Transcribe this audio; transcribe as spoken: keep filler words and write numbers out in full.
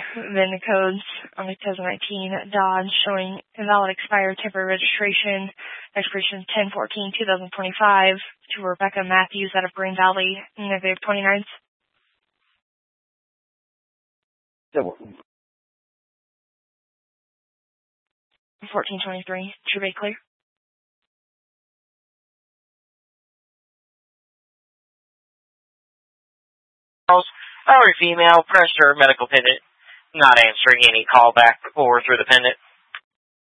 VIN codes on the twenty nineteen Dodge showing invalid expired temporary registration, expiration ten fourteen twenty twenty-five to Rebecca Matthews out of Green Valley, negative twenty-ninth. fourteen twenty-three, should be clear. Our female pressure medical pendant not answering any callback or through the pendant.